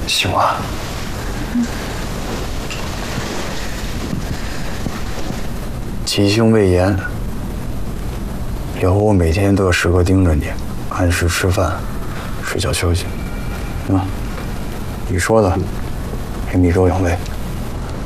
喜欢。吉凶未言，以后我每天都要时刻盯着你，按时吃饭，睡觉休息。你说的，给米粥养胃。